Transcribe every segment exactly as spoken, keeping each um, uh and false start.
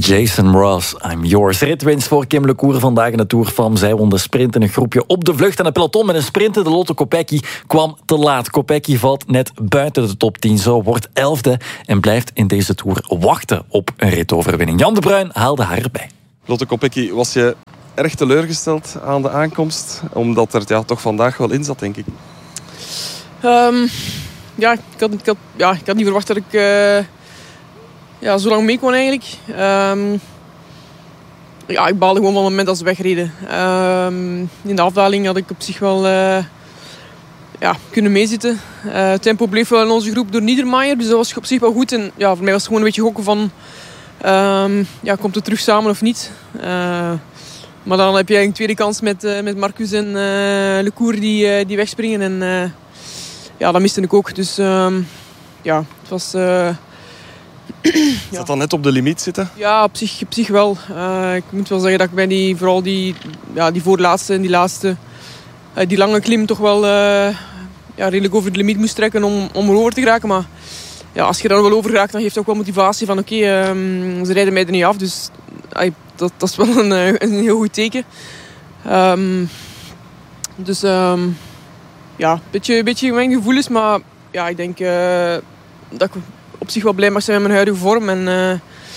Jason Ross, I'm yours. Ritwinst voor Kim LeCour vandaag in de Tour van. Zij won de sprint in een groepje op de vlucht. En het peloton met een sprinter, de Lotte Kopecky, kwam te laat. Kopecky valt net buiten de top tien. Zo wordt elfde en blijft in deze Tour wachten op een ritoverwinning. Jan de Bruin haalde haar erbij. Lotte Kopecky, was je erg teleurgesteld aan de aankomst? Omdat er ja, toch vandaag wel in zat, denk ik. Um, ja, ik had, ik, had, ja, ik had niet verwacht dat ik uh, ja, zo lang mee kon eigenlijk. Um, ja, ik baalde gewoon van het moment dat ze wegreden. Um, in de afdaling had ik op zich wel uh, ja, kunnen meezitten. Uh, het tempo bleef wel in onze groep door Niedermayer, dus dat was op zich wel goed. En ja, voor mij was het gewoon een beetje gokken van... Um, ja, komt het terug samen of niet? Uh, maar dan heb je een tweede kans met, uh, met Marcus en uh, LeCour die, uh, die wegspringen. En uh, ja, dat miste ik ook. Dus um, ja, het was... Uh, Is dat ja. dan net op de limiet zitten? Ja, op zich, op zich wel. Uh, ik moet wel zeggen dat ik bij die, vooral die, ja, die voorlaatste en die laatste... Uh, die lange klim toch wel uh, ja, redelijk over de limiet moest trekken om, om erover te geraken. Maar ja, als je daar wel over raakt, dan geeft het ook wel motivatie van oké, okay, um, ze rijden mij er niet af. Dus uh, dat, dat is wel een, een heel goed teken. Um, dus um, ja, een beetje, beetje gemengde gevoelens. Maar ja, ik denk uh, dat ik op zich wel blij mag zijn met mijn huidige vorm. En uh,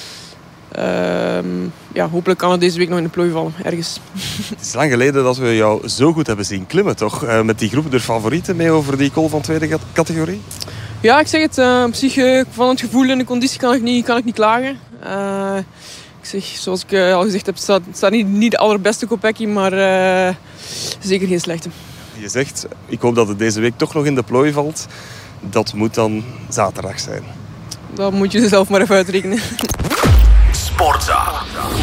um, ja, hopelijk kan het deze week nog in de plooi vallen, ergens. Het is lang geleden dat we jou zo goed hebben zien klimmen, toch? Uh, met die groep de favorieten mee over die col van tweede categorie? Ja, ik zeg het. Uh, op zich, uh, van het gevoel en de conditie kan ik niet, kan ik niet klagen. Uh, ik zeg, zoals ik uh, al gezegd heb, staat, staat niet, niet de allerbeste Kopecky, maar uh, zeker geen slechte. Je zegt, ik hoop dat het deze week toch nog in de plooi valt. Dat moet dan zaterdag zijn. Dat moet je zelf maar even uitrekenen. Sportza.